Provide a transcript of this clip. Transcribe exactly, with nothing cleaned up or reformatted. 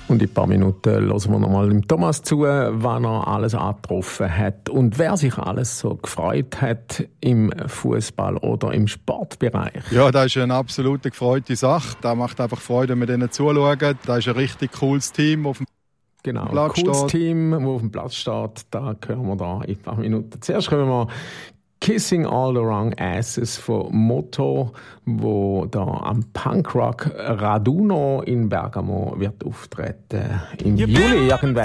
Und in ein paar Minuten hören wir nochmal dem Thomas zu, was er alles angetroffen hat und wer sich alles so gefreut hat im Fußball oder im Sportbereich. Ja, das ist eine absolut gefreute Sache. Das macht einfach Freude, wenn wir denen zuschauen. Das ist ein richtig cooles Team, das auf dem genau, Platz steht. Genau, cooles Team, das auf dem Platz steht. Da hören wir da in ein paar Minuten. Zuerst kommen wir Kissing All the Wrong Asses von Motto, wo da am Punkrock Raduno in Bergamo wird auftreten. Im Juli irgendwann.